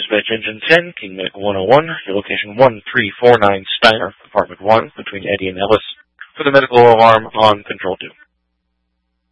Dispatch Engine 10, King Medical 101, your location 1349 Steiner, Apartment 1, between Eddie and Ellis, for the medical alarm on Control 2.